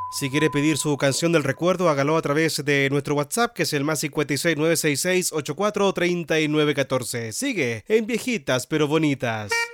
Si quiere pedir su canción del recuerdo, hágalo a través de nuestro WhatsApp, que es el más 56 966 84 39 14. Sigue en Viejitas pero Bonitas.